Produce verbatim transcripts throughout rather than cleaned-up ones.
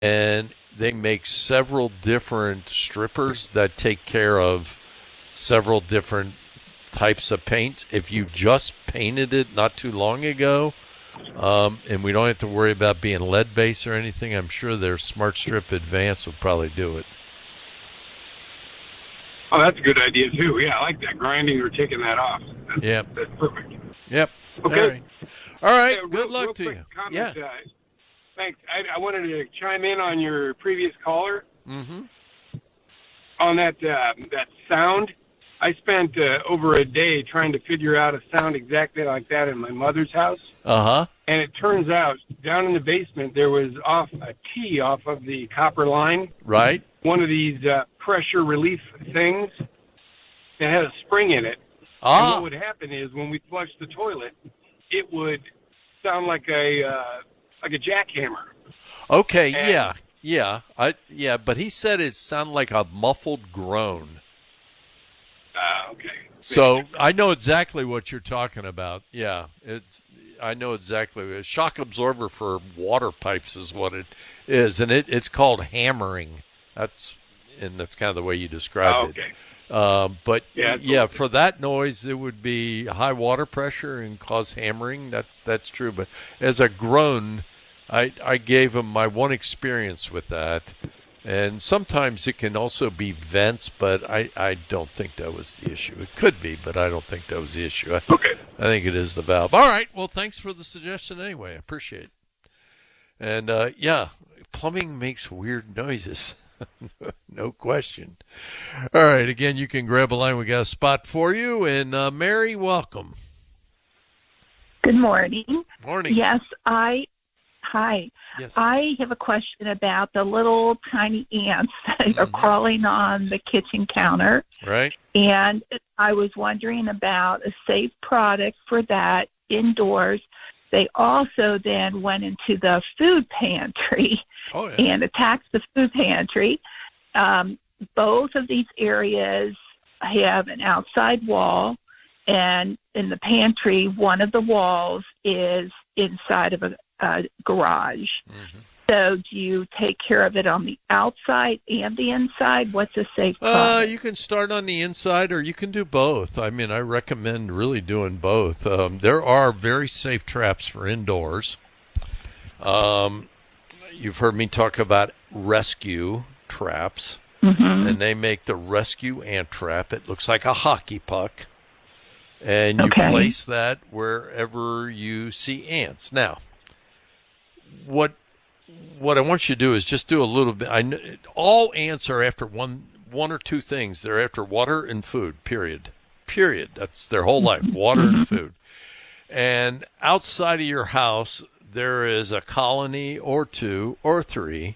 and they make several different strippers that take care of several different types of paints. If you just painted it not too long ago, um, and we don't have to worry about being lead based or anything, I'm sure their Smart Strip Advance will probably do it. Oh, that's a good idea too. Yeah, I like that, grinding or taking that off. That's, Yep. that's perfect. Yep. Okay. All right. All right. Yeah, Good real, luck real to quick you. Comment, Yeah. uh, thanks. I, I wanted to chime in on your previous caller Mm-hmm. on that uh, that sound. I spent uh, over a day trying to figure out a sound exactly like that in my mother's house. Uh-huh. And it turns out down in the basement there was off a T off of the copper line. Right. One of these uh, pressure relief things that had a spring in it. Ah. And what would happen is when we flushed the toilet, it would sound like a uh, like a jackhammer. Okay. And, yeah. Yeah. I. Yeah. But he said it sounded like a muffled groan. Uh, okay. So I know exactly what you're talking about. Yeah, it's. I know exactly. A shock absorber for water pipes is what it is, and it, it's called hammering. That's and that's kind of the way you described Oh, okay. it. Um, but Yeah, yeah, okay. for that noise, it would be high water pressure and cause hammering. That's that's true. But as a groan, I I gave him my one experience with that. And sometimes it can also be vents, but I, I don't think that was the issue. It could be, but I don't think that was the issue. I, Okay. I think it is the valve. All right. Well, thanks for the suggestion anyway. I appreciate it. And, uh, yeah, plumbing makes weird noises. No question. All right. Again, you can grab a line. We got a spot for you. And, uh, Mary, welcome. Good morning. Morning. Yes, I, hi. Yes. I have a question about the little tiny ants that are Mhm. crawling on the kitchen counter. Right. And I was wondering about a safe product for that indoors. They also then went into the food pantry Oh, yeah. and attacked the food pantry. Um, both of these areas have an outside wall, and in the pantry, one of the walls is inside of a, a garage. Mm-hmm. So do you take care of it on the outside and the inside? What's a safe Uh, product? you can start on the inside, or you can do both. I mean, I recommend really doing both. Um, there are very safe traps for indoors. Um, you've heard me talk about rescue traps, Mm-hmm. and they make the rescue ant trap. It looks like a hockey puck, and you Okay. place that wherever you see ants. Now, what what I want you to do is just do a little bit. I know, all ants are after one one or two things. They're after water and food. Period. Period. That's their whole life. Water and food. And outside of your house, there is a colony or two or three,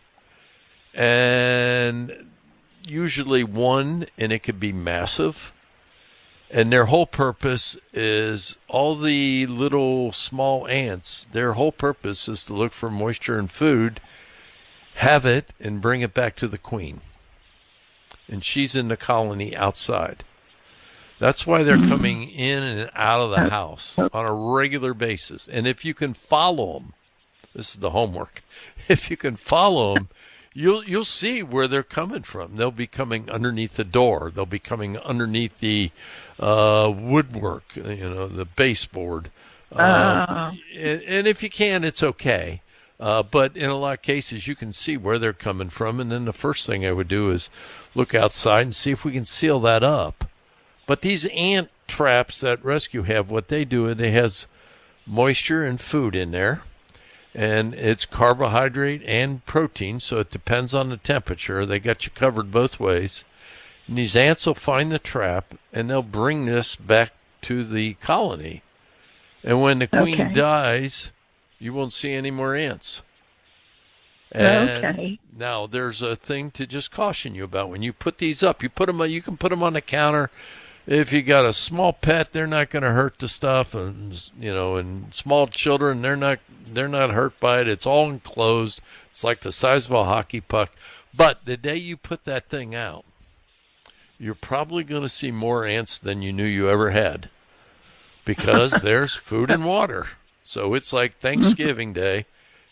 and usually one, and it could be massive. And their whole purpose is all the little small ants, their whole purpose is to look for moisture and food, have it, and bring it back to the queen. And she's in the colony outside. That's why they're coming in and out of the house on a regular basis. And if you can follow them, this is the homework. If you can follow them, you'll you'll see where they're coming from. They'll be coming underneath the door. They'll be coming underneath the uh, woodwork, you know, the baseboard. Uh, Oh. and, and if you can, it's okay. Uh, but in a lot of cases, you can see where they're coming from. And then the first thing I would do is look outside and see if we can seal that up. But these ant traps that Rescue have, what they do is it has moisture and food in there. And it's carbohydrate and protein, so it depends on the temperature. They got you covered both ways. And these ants will find the trap, and they'll bring this back to the colony. And when the queen Okay. dies, you won't see any more ants. And Okay. now there's a thing to just caution you about. When you put these up, you put them. You can put them on the counter. If you got a small pet, they're not going to hurt the stuff, and you know, and small children, they're not they're not hurt by it. It's all enclosed. It's like the size of a hockey puck. But the day you put that thing out, you're probably going to see more ants than you knew you ever had, because there's food and water. So it's like Thanksgiving Day,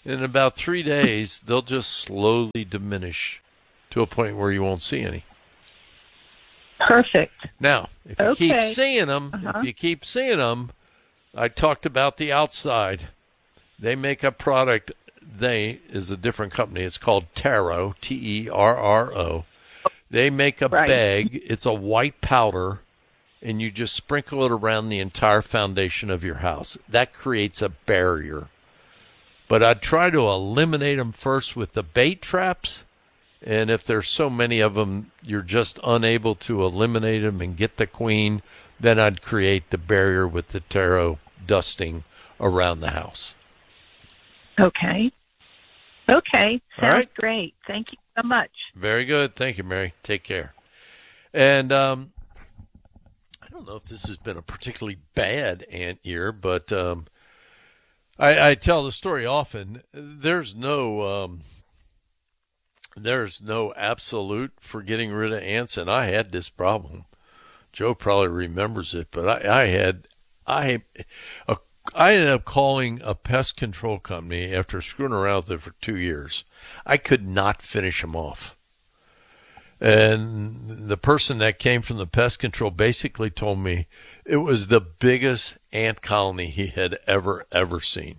In about three days, they'll just slowly diminish to a point where you won't see any. Perfect. Now, if you Okay. keep seeing them, Uh-huh. if you keep seeing them, I talked about the outside. They make a product. They is a different company. It's called Terro, T E R R O. They make a Right. bag. It's a white powder, and you just sprinkle it around the entire foundation of your house. That creates a barrier. But I'd try to eliminate them first with the bait traps. And if there's so many of them, you're just unable to eliminate them and get the queen, then I'd create the barrier with the Terro dusting around the house. Okay. Okay. All Sounds right. great. Thank you so much. Very good. Thank you, Mary. Take care. And um, I don't know if this has been a particularly bad ant year, but um, I, I tell the story often. There's no um, there's no absolute for getting rid of ants, and I had this problem. Joe probably remembers it, but I, I had I a, I ended up calling a pest control company after screwing around with it for two years. I could not finish them off. And the person that came from the pest control basically told me it was the biggest ant colony he had ever, ever seen.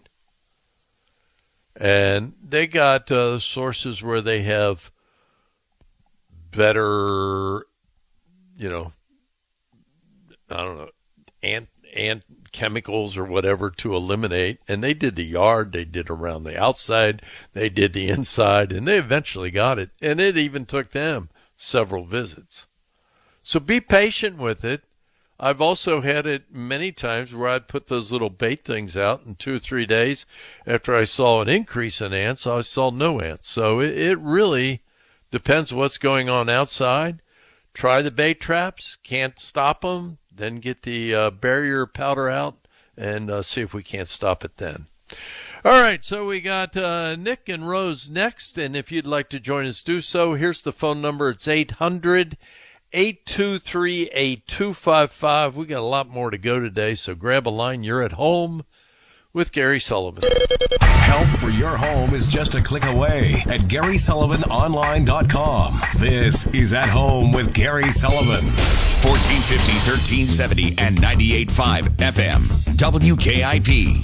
And they got uh, sources where they have better, you know, I don't know, ant ant chemicals or whatever to eliminate. And they did the yard, they did around the outside, they did the inside, and they eventually got it. And it even took them several visits. So be patient with it. I've also had it many times where I'd put those little bait things out in two or three days. After I saw an increase in ants, I saw no ants. So it, it really depends what's going on outside. Try the bait traps. Can't stop them. Then get the uh, barrier powder out and uh, see if we can't stop it then. All right, so we got uh, Nick and Rose next. And if you'd like to join us, do so. Here's the phone number. It's eight hundred, eight two three, eight two five five. We got a lot more to go today, so grab a line. You're at home with Gary Sullivan. Help for your home is just a click away at Gary Sullivan Online dot com. This is At Home with Gary Sullivan. fourteen fifty, thirteen seventy, and ninety-eight point five F M. W K I P.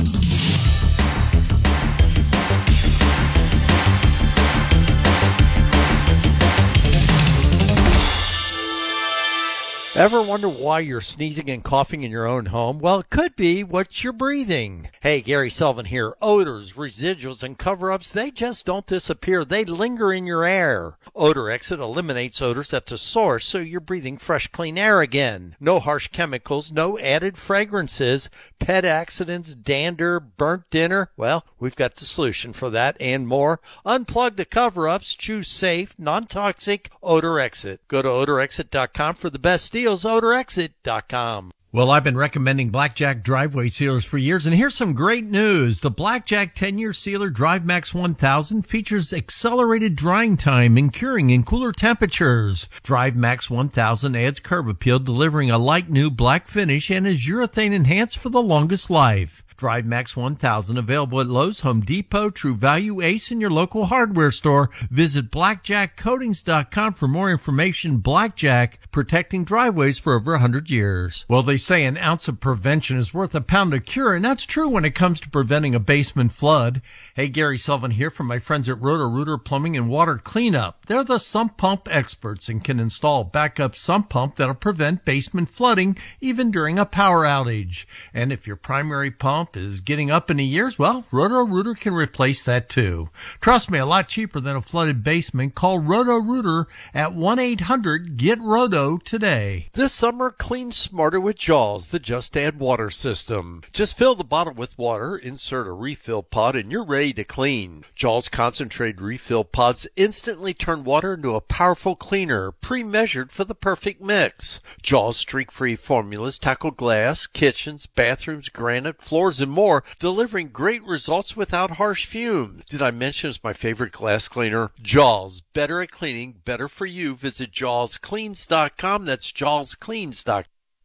Ever wonder why you're sneezing and coughing in your own home? Well, it could be what you're breathing. Hey, Gary Sullivan here. Odors, residuals, and cover-ups, they just don't disappear. They linger in your air. Odor Exit eliminates odors at the source, so you're breathing fresh, clean air again. No harsh chemicals, no added fragrances, pet accidents, dander, burnt dinner. Well, we've got the solution for that and more. Unplug the cover-ups. Choose safe, non-toxic Odor Exit. Go to odor exit dot com for the best deals. odor exit dot com. Well, I've been recommending Blackjack driveway sealers for years, and here's some great news. The Blackjack ten-year sealer DriveMax one thousand features accelerated drying time and curing in cooler temperatures. DriveMax one thousand adds curb appeal, delivering a light new black finish, and is urethane enhanced for the longest life. DriveMax one thousand available at Lowe's, Home Depot, True Value, Ace, and your local hardware store. Visit blackjack coatings dot com for more information. Blackjack, protecting driveways for over one hundred years. Well, they say an ounce of prevention is worth a pound of cure, and that's true when it comes to preventing a basement flood. Hey, Gary Sullivan here from my friends at Roto-Rooter Plumbing and Water Cleanup. They're the sump pump experts and can install a backup sump pump that'll prevent basement flooding even during a power outage. And if your primary pump is getting up in the years, well, Roto-Rooter can replace that too. Trust me, a lot cheaper than a flooded basement. Call Roto-Rooter at one eight hundred get roto today. This summer, clean smarter with Jaws, the Just Add Water system. Just fill the bottle with water, insert a refill pod, and you're ready to clean. Jaws concentrated refill pods instantly turn water into a powerful cleaner, pre-measured for the perfect mix. Jaws streak-free formulas tackle glass, kitchens, bathrooms, granite, floors, and more, delivering great results without harsh fumes. Did I mention it's my favorite glass cleaner? Jaws, better at cleaning, better for you. Visit jaws cleans dot com. That's jaws cleans dot com.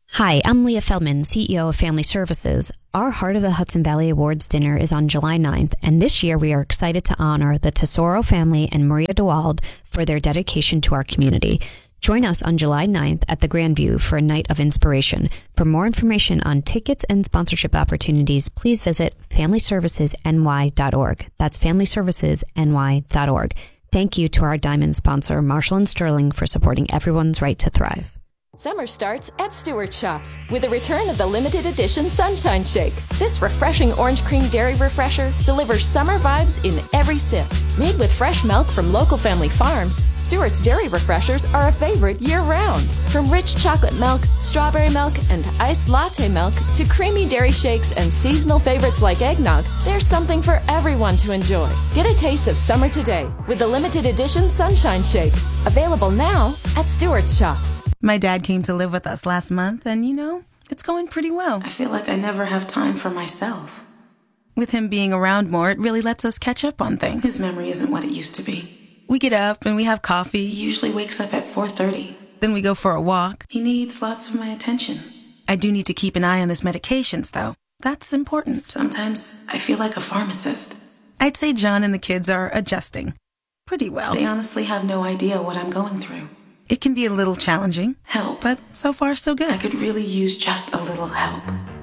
Hi, I'm Leah Feldman, C E O of Family Services. Our Heart of the Hudson Valley Awards dinner is on July ninth, and this year we are excited to honor the Tesoro family and Maria DeWald for their dedication to our community. Join us on July ninth at the Grandview for a night of inspiration. For more information on tickets and sponsorship opportunities, please visit family services n y dot org. That's family services n y dot org. Thank you to our diamond sponsor, Marshall and Sterling, for supporting everyone's right to thrive. Summer starts at Stewart Shops with the return of the limited edition Sunshine Shake. This refreshing orange cream dairy refresher delivers summer vibes in every sip. Made with fresh milk from local family farms, Stewart's dairy refreshers are a favorite year-round. From rich chocolate milk, strawberry milk, and iced latte milk to creamy dairy shakes and seasonal favorites like eggnog, there's something for everyone to enjoy. Get a taste of summer today with the limited edition Sunshine Shake. Available now at Stewart's Shops. My dad came to live with us last month, and you know, it's going pretty well. I feel like I never have time for myself. With him being around more, it really lets us catch up on things. His memory isn't what it used to be. We get up and we have coffee. He usually wakes up at four thirty. Then we go for a walk. He needs lots of my attention. I do need to keep an eye on his medications, though. That's important. Sometimes I feel like a pharmacist. I'd say John and the kids are adjusting pretty well. They honestly have no idea what I'm going through. It can be a little challenging. Help. But so far, so good. I could really use just a little help.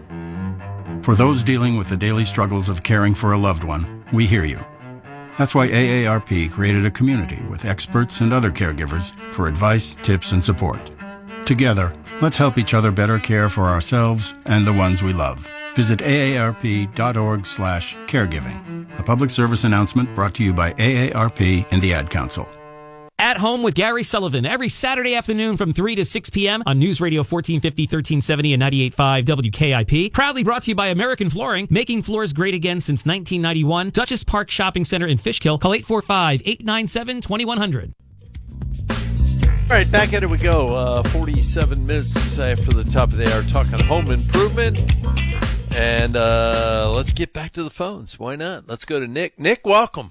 For those dealing with the daily struggles of caring for a loved one, we hear you. That's why A A R P created a community with experts and other caregivers for advice, tips, and support. Together, let's help each other better care for ourselves and the ones we love. Visit A A R P dot org slash caregiving. A public service announcement brought to you by A A R P and the Ad Council. At Home with Gary Sullivan, every Saturday afternoon from three to six p.m. on News Radio fourteen fifty, thirteen seventy, and ninety-eight point five W K I P. Proudly brought to you by American Flooring, making floors great again since nineteen ninety-one. Dutchess Park Shopping Center in Fishkill. Call eight four five, eight nine seven, two one zero zero. All right, back at it we go. Uh, forty-seven minutes after the top of the hour, talking home improvement. And uh, let's get back to the phones. Why not? Let's go to Nick. Nick, welcome.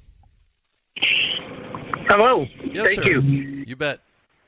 Hello. Yes, Thank sir. you. You bet.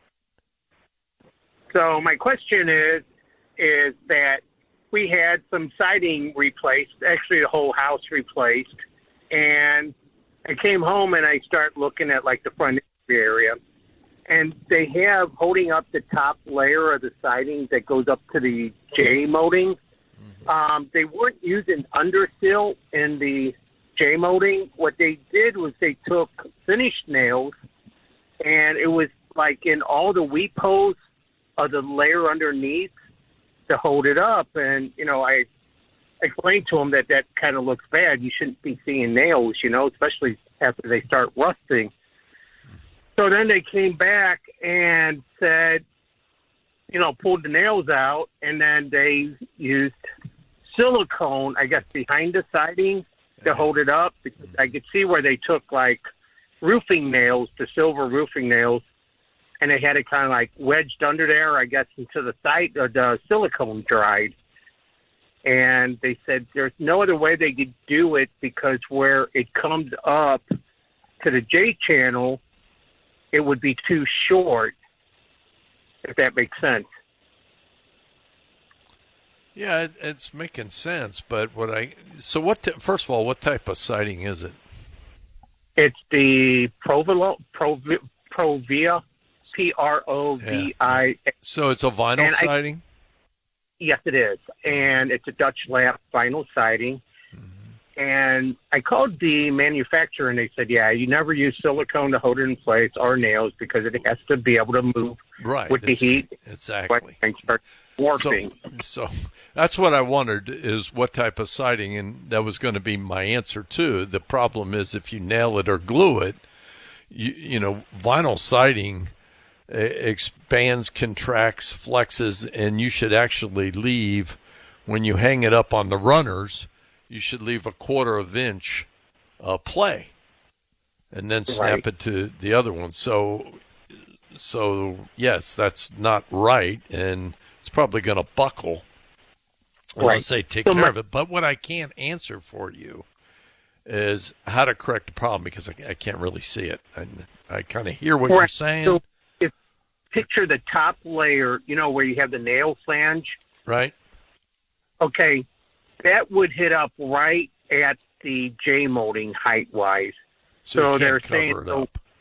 So my question is, is that we had some siding replaced, actually the whole house replaced, and I came home and I start looking at like the front area, and they have holding up the top layer of the siding that goes up to the J molding. Mm-hmm. Um, they weren't using undersill in the J molding. What they did was they took finished nails, and it was like in all the weep holes of the layer underneath to hold it up. And, you know, I explained to them that that kind of looks bad. You shouldn't be seeing nails, you know, especially after they start rusting. So then they came back and said, you know, pulled the nails out, and then they used silicone, I guess, behind the siding to hold it up, because I could see where they took like roofing nails, the silver roofing nails, and they had it kind of like wedged under there, I guess, until the side of the silicone dried. And they said there's no other way they could do it, because where it comes up to the J channel, it would be too short, if that makes sense. Yeah, it, it's making sense, but what I so what? T- first of all, what type of siding is it? It's the Provia, Provia, Provia, P R O V I. Yeah. So it's a vinyl and siding? I, yes, it is, and it's a Dutch lap vinyl siding. Mm-hmm. And I called the manufacturer, and they said, "Yeah, you never use silicone to hold it in place or nails, because it has to be able to move right. with it's, the heat." Exactly. And start warping. So, so that's what I wondered, is what type of siding, and that was going to be my answer too. The problem is if you nail it or glue it, you you know, vinyl siding uh, expands, contracts, flexes, and you should actually leave, when you hang it up on the runners, you should leave a quarter of inch uh, play, and then snap right. it to the other one. So, so yes, that's not right, and it's probably going to buckle unless right. they take so care my- of it. But what I can't answer for you is how to correct the problem, because I, I can't really see it. I, I kind of hear what right. you're saying. So if picture the top layer, you know, where you have the nail flange. Right. Okay, that would hit up right at the J molding height wise. So, you So can't they're cover saying it so, up.